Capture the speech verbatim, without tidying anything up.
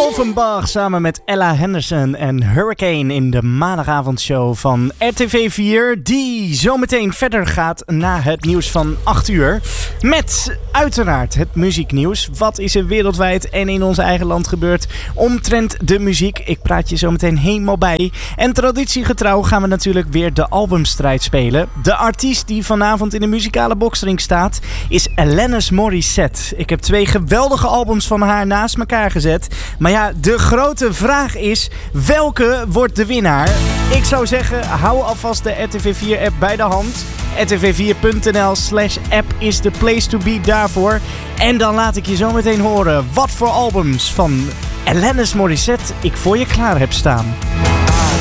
Offenbach samen met Ella Henderson en Hurricane in de maandagavondshow van R T V vier. Die zometeen verder gaat na het nieuws van acht uur. Met uiteraard het muzieknieuws. Wat is er wereldwijd en in ons eigen land gebeurd omtrent de muziek? Ik praat je zometeen helemaal bij. En traditiegetrouw gaan we natuurlijk weer de albumstrijd spelen. De artiest die vanavond in de muzikale boksring staat is Alanis Morissette. Ik heb twee geweldige albums van haar naast elkaar gezet. Maar ja, de grote vraag is, welke wordt de winnaar? Ik zou zeggen, hou alvast de R T V vier app bij de hand. R T V vier punt n l slash app is the place to be daarvoor. En dan laat ik je zo meteen horen wat voor albums van Alanis Morissette ik voor je klaar heb staan.